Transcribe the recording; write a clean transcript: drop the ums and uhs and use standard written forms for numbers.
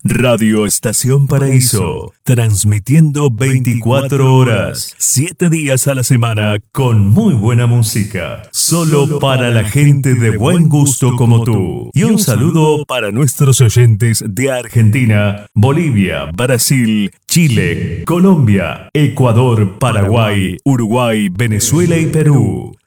Radio Estación Paraíso, transmitiendo 24 horas, 7 días a la semana, con muy buena música, solo para la gente de buen gusto como tú. Y un saludo para nuestros oyentes de Argentina, Bolivia, Brasil, Chile, Colombia, Ecuador, Paraguay, Uruguay, Venezuela y Perú.